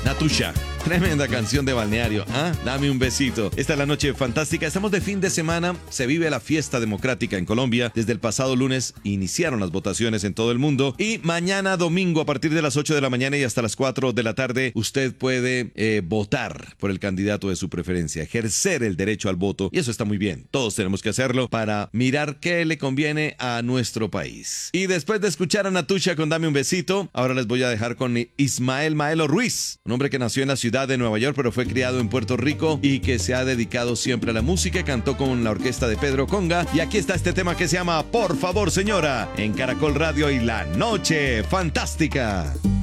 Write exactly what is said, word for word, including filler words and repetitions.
Natusha. Tremenda canción de balneario, ¿ah? Dame un besito. Esta es la noche fantástica. Estamos de fin de semana. Se vive la fiesta democrática en Colombia. Desde el pasado lunes iniciaron las votaciones en todo el mundo. Y mañana domingo, a partir de las ocho de la mañana y hasta las cuatro de la tarde, usted puede eh, votar por el candidato de su preferencia, ejercer el derecho al voto. Y eso está muy bien. Todos tenemos que hacerlo para mirar qué le conviene a nuestro país. Y después de escuchar a Natusha con Dame un besito, ahora les voy a dejar con Ismael Maelo Ruiz, un hombre que nació en la ciudad de Nueva York, pero fue criado en Puerto Rico y que se ha dedicado siempre a la música. Cantó con la orquesta de Pedro Conga. Y aquí está este tema que se llama Por favor, señora, en Caracol Radio y La Noche Fantástica.